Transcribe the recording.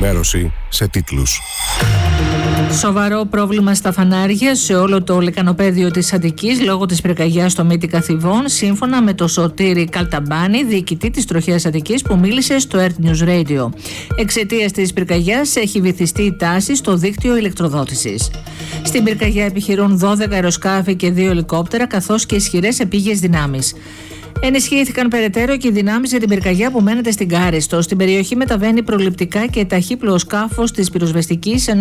ενημέρωση σε τίτλους. Σοβαρό πρόβλημα στα φανάρια σε όλο το λεκανοπέδιο της Αττικής λόγω της πυρκαγιάς στο Μύτη Καθηβών, σύμφωνα με το Σωτήρη Καλταμπάνη, διοικητή της Τροχέας Αττικής, που μίλησε στο Earth News Radio. Εξαιτίας της πυρκαγιάς έχει βυθιστεί η τάση στο δίκτυο ηλεκτροδότησης. Στην πυρκαγιά επιχειρούν 12 αεροσκάφη και 2 ελικόπτερα, καθώς και ισχυρές επίγειες δυνάμεις. Ενισχύθηκαν περαιτέρω και οι δυνάμεις για την πυρκαγιά που μένεται στην Κάριστο. Στην περιοχή μεταβαίνει προληπτικά και ταχύπλοο σκάφος της πυροσβεστικής, ενώ